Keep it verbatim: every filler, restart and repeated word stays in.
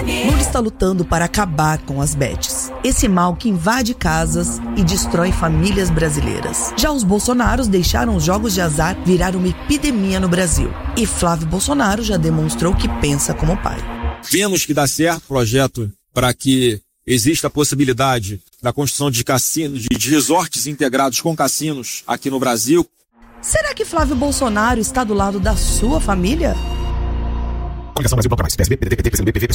Lula está lutando para acabar com as bets, esse mal que invade casas e destrói famílias brasileiras. Já os bolsonaros deixaram os jogos de azar virar uma epidemia no Brasil. E Flávio Bolsonaro já demonstrou que pensa como pai. Vemos que dá certo o projeto para que exista a possibilidade da construção de cassinos, de resorts integrados com cassinos aqui no Brasil. Será que Flávio Bolsonaro está do lado da sua família? Coligação Brasil Bloco Mais, P S B, P D T, P C do B, P V, P S O L.